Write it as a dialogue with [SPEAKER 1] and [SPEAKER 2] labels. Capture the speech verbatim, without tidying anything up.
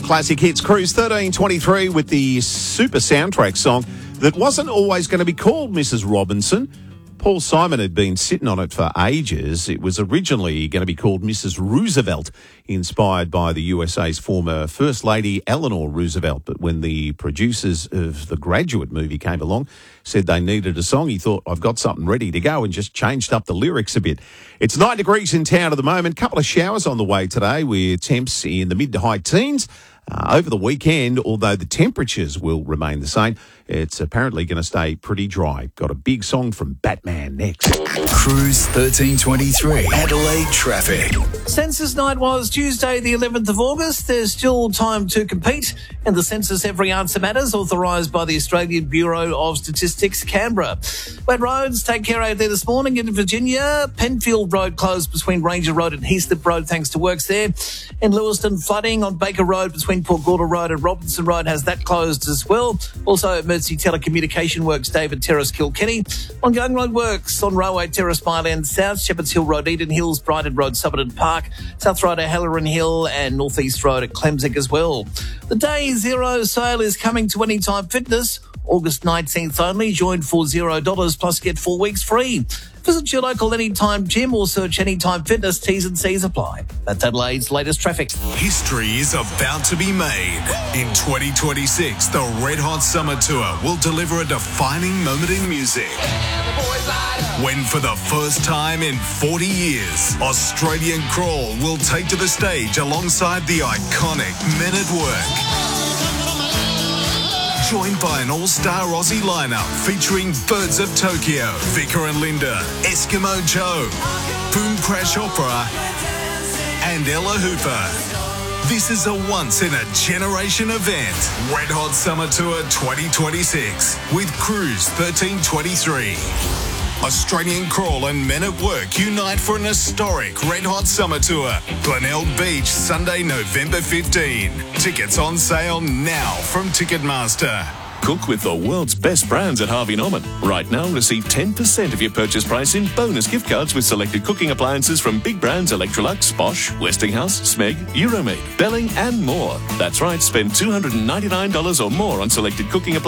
[SPEAKER 1] Classic Hits Cruise thirteen twenty-three with the super soundtrack song that wasn't always going to be called Missus Robinson. Paul Simon had been sitting on it for ages. It was originally going to be called Missus Roosevelt, inspired by the U S A's former First Lady Eleanor Roosevelt. But when the producers of the Graduate movie came along, said they needed a song, he thought, I've got something ready to go, and just changed up the lyrics a bit. It's nine degrees in town at the moment. Couple of showers on the way today with temps in the mid to high teens. Uh, over the weekend, although the temperatures will remain the same, it's apparently going to stay pretty dry. Got a big song from Batman next.
[SPEAKER 2] Cruise thirteen twenty-three, Adelaide traffic.
[SPEAKER 3] Census night was Tuesday the eleventh of August. There's still time to compete in the Census Every Answer Matters, authorised by the Australian Bureau of Statistics, Canberra. Wet roads, take care out there this morning in Virginia. Penfield Road closed between Ranger Road and Heaslip Road thanks to works there. In Lewiston, flooding on Baker Road between Port Gorda Road and Robinson Road has that closed as well. Also, emergency telecommunication works, David Terrace, Kilkenny. Ongoing road works on Railway Terrace, Mile End South, Shepherds Hill Road, Eden Hills, Brighton Road, Somerton Park, South Road at Halloran Hill and North East Road at Clemsig as well. The Day Zero sale is coming to Anytime Fitness. August nineteenth only. Join for zero dollars plus get four weeks free. Visit your local Anytime gym or search Anytime Fitness. T's and C's apply. That's Adelaide's latest traffic.
[SPEAKER 2] History is about to be made. In twenty twenty-six, the Red Hot Summer Tour will deliver a defining moment in music. When for the first time in forty years, Australian Crawl will take to the stage alongside the iconic Men at Work. Joined by an all-star Aussie lineup featuring Birds of Tokyo, Vicar and Linda, Eskimo Joe, Boom Crash Opera, and Ella Hooper. This is a once-in-a-generation event. Red Hot Summer Tour twenty twenty-six with Cruise thirteen twenty-three. Australian Crawl and Men at Work unite for an historic Red Hot Summer Tour. Glenelg Beach, Sunday, November fifteenth. Tickets on sale now from Ticketmaster.
[SPEAKER 4] Cook with the world's best brands at Harvey Norman. Right now, receive ten percent of your purchase price in bonus gift cards with selected cooking appliances from big brands Electrolux, Bosch, Westinghouse, Smeg, Euromade, Belling and more. That's right, spend two hundred ninety-nine dollars or more on selected cooking appliances